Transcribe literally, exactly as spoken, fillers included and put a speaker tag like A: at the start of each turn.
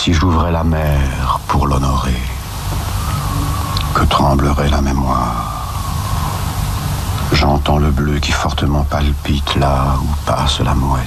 A: si j'ouvrais la mer pour l'honorer, que tremblerait la mémoire. J'entends le bleu qui fortement palpite là où passe la mouette.